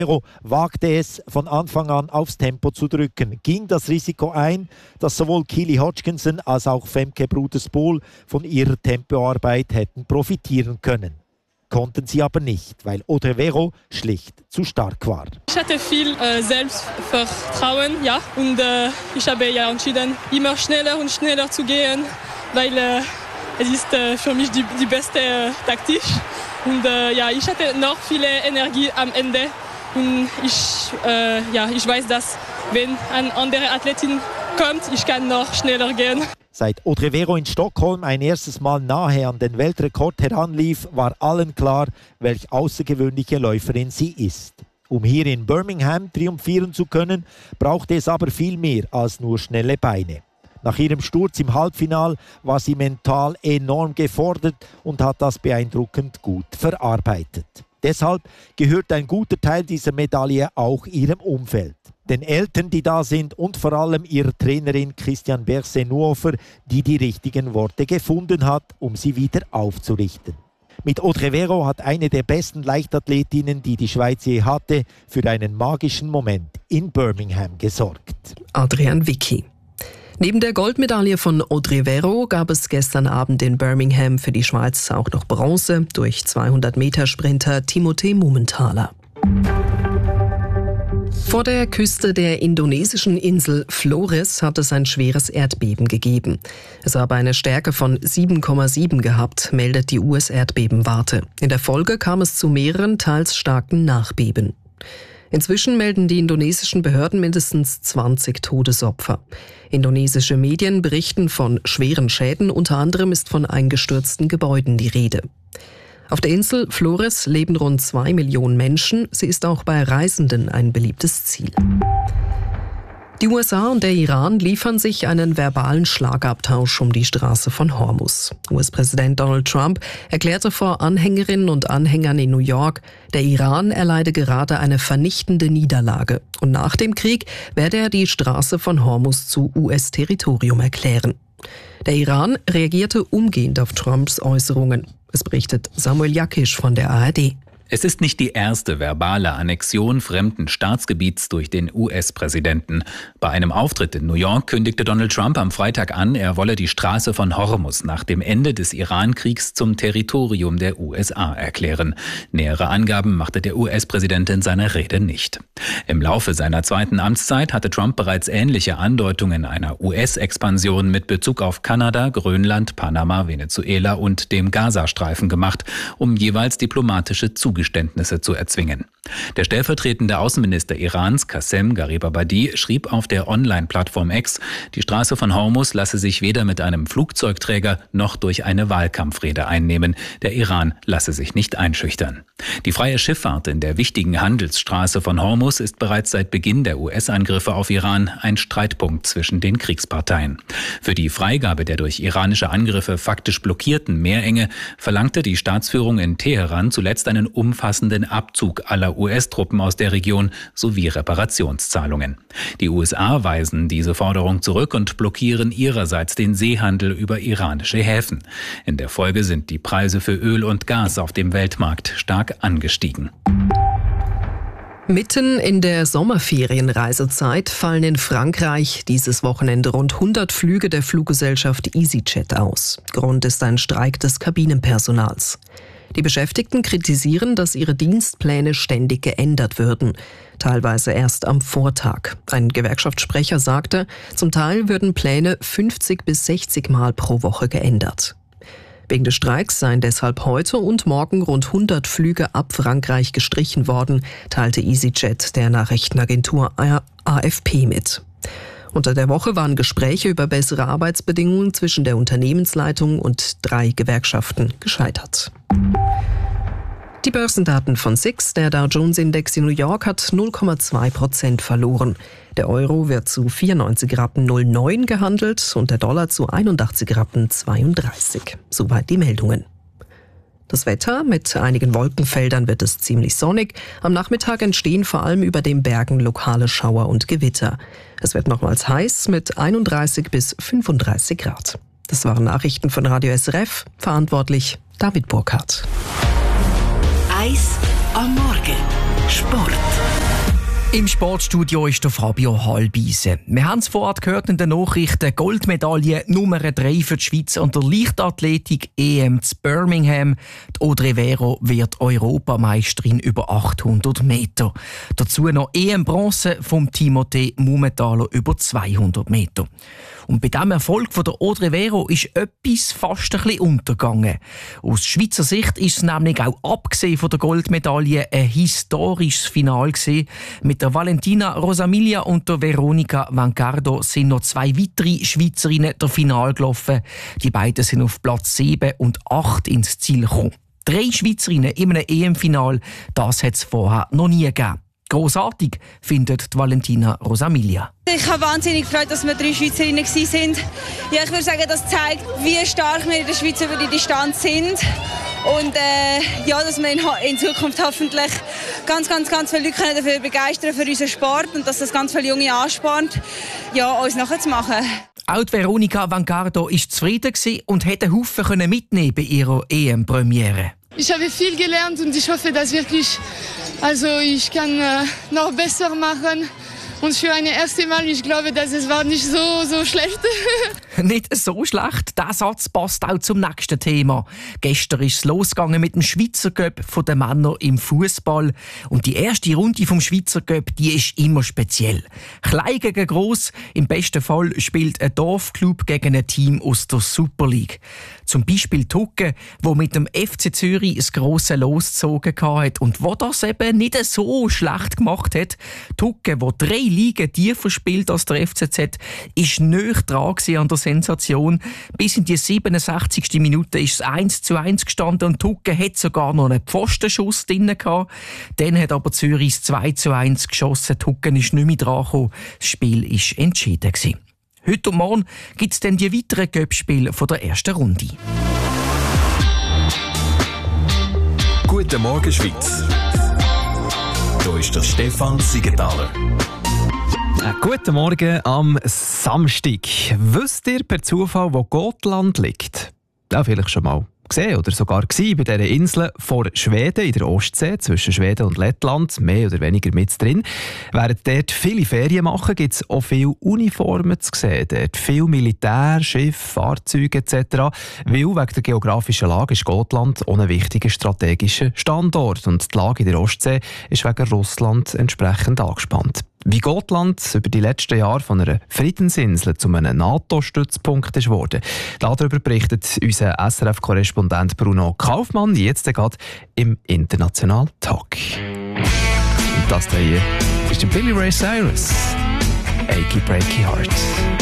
wagte es von Anfang an aufs Tempo zu drücken, ging das Risiko ein, dass sowohl Keely Hodgkinson als auch Femke Bruderspoel von ihrer Tempoarbeit hätten profitieren können. Konnten sie aber nicht, weil Audrey Vero schlicht zu stark war. Ich hatte viel Selbstvertrauen, und ich habe entschieden, immer schneller und schneller zu gehen, weil es ist für mich die beste Taktik. Und ich hatte noch viel Energie am Ende. Und ich weiß, dass wenn eine andere Athletin kommt, ich kann noch schneller gehen. Seit Audrey Vero in Stockholm ein erstes Mal nahe an den Weltrekord heranlief, war allen klar, welch außergewöhnliche Läuferin sie ist. Um hier in Birmingham triumphieren zu können, brauchte es aber viel mehr als nur schnelle Beine. Nach ihrem Sturz im Halbfinal war sie mental enorm gefordert und hat das beeindruckend gut verarbeitet. Deshalb gehört ein guter Teil dieser Medaille auch ihrem Umfeld. Den Eltern, die da sind, und vor allem ihrer Trainerin Christiane Berset-Nuofer, die die richtigen Worte gefunden hat, um sie wieder aufzurichten. Mit Audrey Vero hat eine der besten Leichtathletinnen, die die Schweiz je hatte, für einen magischen Moment in Birmingham gesorgt. Adrian Wicki. Neben der Goldmedaille von Audrey Vero gab es gestern Abend in Birmingham für die Schweiz auch noch Bronze durch 200-Meter-Sprinter Timothée Mumenthaler. Vor der Küste der indonesischen Insel Flores hat es ein schweres Erdbeben gegeben. Es habe eine Stärke von 7,7 gehabt, meldet die US-Erdbebenwarte. In der Folge kam es zu mehreren teils starken Nachbeben. Inzwischen melden die indonesischen Behörden mindestens 20 Todesopfer. Indonesische Medien berichten von schweren Schäden, unter anderem ist von eingestürzten Gebäuden die Rede. Auf der Insel Flores leben rund 2 Millionen Menschen. Sie ist auch bei Reisenden ein beliebtes Ziel. Die USA und der Iran liefern sich einen verbalen Schlagabtausch um die Straße von Hormuz. US-Präsident Donald Trump erklärte vor Anhängerinnen und Anhängern in New York, der Iran erleide gerade eine vernichtende Niederlage. Und nach dem Krieg werde er die Straße von Hormuz zu US-Territorium erklären. Der Iran reagierte umgehend auf Trumps Äußerungen. Es berichtet Samuel Jakisch von der ARD. Es ist nicht die erste verbale Annexion fremden Staatsgebiets durch den US-Präsidenten. Bei einem Auftritt in New York kündigte Donald Trump am Freitag an, er wolle die Straße von Hormuz nach dem Ende des Iran-Kriegs zum Territorium der USA erklären. Nähere Angaben machte der US-Präsident in seiner Rede nicht. Im Laufe seiner zweiten Amtszeit hatte Trump bereits ähnliche Andeutungen einer US-Expansion mit Bezug auf Kanada, Grönland, Panama, Venezuela und dem Gazastreifen gemacht, um jeweils diplomatische Zugeständnisse zu erzwingen. Der stellvertretende Außenminister Irans, Qassem Garibabadi, schrieb auf der Online-Plattform X, die Straße von Hormuz lasse sich weder mit einem Flugzeugträger noch durch eine Wahlkampfrede einnehmen. Der Iran lasse sich nicht einschüchtern. Die freie Schifffahrt in der wichtigen Handelsstraße von Hormuz ist bereits seit Beginn der US-Angriffe auf Iran ein Streitpunkt zwischen den Kriegsparteien. Für die Freigabe der durch iranische Angriffe faktisch blockierten Meerenge verlangte die Staatsführung in Teheran zuletzt einen umfassenden Abzug aller US-Truppen aus der Region sowie Reparationszahlungen. Die USA weisen diese Forderung zurück und blockieren ihrerseits den Seehandel über iranische Häfen. In der Folge sind die Preise für Öl und Gas auf dem Weltmarkt stark angestiegen. Mitten in der Sommerferienreisezeit fallen in Frankreich dieses Wochenende rund 100 Flüge der Fluggesellschaft EasyJet aus. Grund ist ein Streik des Kabinenpersonals. Die Beschäftigten kritisieren, dass ihre Dienstpläne ständig geändert würden, teilweise erst am Vortag. Ein Gewerkschaftssprecher sagte, zum Teil würden Pläne 50 bis 60 Mal pro Woche geändert. Wegen des Streiks seien deshalb heute und morgen rund 100 Flüge ab Frankreich gestrichen worden, teilte EasyJet der Nachrichtenagentur AFP mit. Unter der Woche waren Gespräche über bessere Arbeitsbedingungen zwischen der Unternehmensleitung und 3 Gewerkschaften gescheitert. Die Börsendaten von SIX, der Dow Jones Index in New York, hat 0,2% verloren. Der Euro wird zu 94,09 gehandelt und der Dollar zu 81,32. Soweit die Meldungen. Das Wetter: mit einigen Wolkenfeldern wird es ziemlich sonnig. Am Nachmittag entstehen vor allem über den Bergen lokale Schauer und Gewitter. Es wird nochmals heiß mit 31 bis 35 Grad. Das waren Nachrichten von Radio SRF. Verantwortlich David Burkhardt. Eis am Morgen. Sport. Im Sportstudio ist der Fabio Halbise. Wir haben es vorher gehört in den Nachrichten. Goldmedaille Nummer 3 für die Schweiz an der Leichtathletik EM zu Birmingham. Die Audrey Vero wird Europameisterin über 800 Meter. Dazu noch EM-Bronze vom Timothée Mumenthaler über 200 Meter. Und bei diesem Erfolg von der Audrey Vero ist etwas fast ein bisschen untergegangen. Aus Schweizer Sicht ist es nämlich auch abgesehen von der Goldmedaille ein historisches Finale gewesen. Mit der Valentina Rosamilia und der Veronica Vancardo sind noch 2 weitere Schweizerinnen der Finale gelaufen. Die beiden sind auf Platz 7 und 8 ins Ziel gekommen. 3 Schweizerinnen in einem EM-Final, das hat es vorher noch nie gegeben. Grossartig findet die Valentina Rosamilia. Ich habe wahnsinnig gefreut, dass wir 3 Schweizerinnen waren. Ja, ich würde sagen, das zeigt, wie stark wir in der Schweiz über die Distanz sind. Und dass wir in Zukunft hoffentlich ganz viele Leute dafür begeistern für unseren Sport und dass das ganz viele Junge anspornt, uns nachzumachen. Auch die Veronica Vancardo war zufrieden und hätte einen Haufen mitnehmen bei ihrer EM-Premiere. Ich habe viel gelernt und ich hoffe, dass ich kann noch besser machen. Und für ein erstes Mal, ich glaube, dass es war nicht so schlecht. Nicht so schlecht. Der Satz passt auch zum nächsten Thema. Gestern ist es losgegangen mit dem Schweizer Cup der Männer im Fußball. Und die erste Runde vom Schweizer Cup, die ist immer speziell. Klein gegen gross. Im besten Fall spielt ein Dorfclub gegen ein Team aus der Super League. Zum Beispiel Tucke, wo mit dem FC Zürich das grosse Los gezogen hat und wo das eben nicht so schlecht gemacht hat. Tucke, wo 3 Ligen tiefer spielt als der FCZ, ist näher dran an der Sensation. Bis in die 67. Minute ist es 1:1 gestanden und Tucke hat sogar noch einen Pfostenschuss drin gehabt. Dann hat aber Zürich 2:1 geschossen. Tucke ist nicht mehr dran gekommen. Das Spiel war entschieden gewesen. Heute und morgen gibt es dann die weiteren Cup-Spiele der ersten Runde. Guten Morgen, Schweiz. Hier ist der Stefan Siegenthaler. Guten Morgen am Samstag. Wisst ihr per Zufall, wo Gotland liegt? Ja, vielleicht schon mal gesehen oder sogar gewesen bei dieser Insel vor Schweden in der Ostsee, zwischen Schweden und Lettland, mehr oder weniger mit drin. Während dort viele Ferien machen, gibt es auch viele Uniformen zu sehen. Dort viel Militär, Schiffe, Fahrzeuge etc. Weil wegen der geografischen Lage ist Gotland auch ein wichtiger strategischer Standort. Und die Lage in der Ostsee ist wegen Russland entsprechend angespannt. Wie Gotland über die letzten Jahre von einer Friedensinsel zu einem NATO-Stützpunkt ist worden. Darüber berichtet unser SRF-Korrespondent Bruno Kaufmann jetzt gerade im International Talk. Und das hier ist der Billy Ray Cyrus. Achy Breaky Heart.